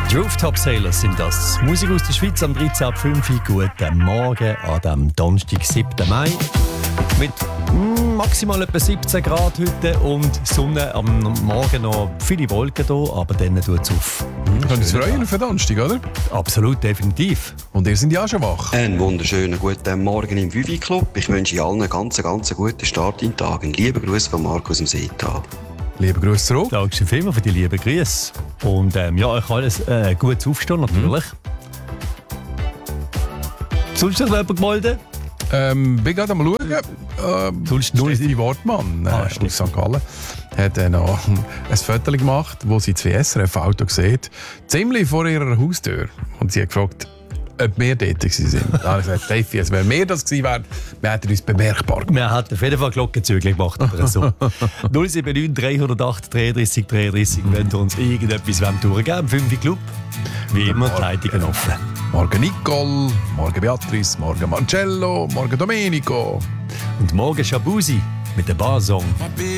Rooftop Sailors sind das. Musik aus der Schweiz am 13.05 Uhr. Guten Morgen an dem Donnerstag, 7. Mai. Mit maximal etwa 17 Grad heute und Sonne. Am Morgen noch viele Wolken hier, aber dann tut es auf. Können Sie freuen auf den Donnerstag, oder? Absolut, definitiv. Und ihr seid ja schon wach. Einen wunderschönen guten Morgen im Vivi-Club. Ich wünsche allen einen ganz guten Start in den Tag. Ein lieber Gruß von Markus dem Seetal. Liebe Grüße zurück. Danke vielmals für die lieben Grüße. Und ja, euch alles gutes Aufstehen natürlich. Sonst noch jemand gemeldet? Bin gerade am schauen. Sonst nur Steffi Wortmann aus St. Gallen hat noch ein Foto gemacht, wo sie das SRF-Auto sieht, ziemlich vor ihrer Haustür. Und sie hat gefragt, ob wir dort waren. Dann habe ich gesagt, Steffi, also wenn wir das gewesen wären, wir hätten uns bemerkbar gemacht. Wir hätten auf jeden Fall Glockenzügel gemacht. Oder so. 079 308 33 33, wenn ihr uns irgendetwas durchgeben 5 Club. Wie immer, die Leitungen offen. Morgen Nicole, morgen Beatrice, morgen Marcello, morgen Domenico. Und morgen Shabuzi mit dem Barsong.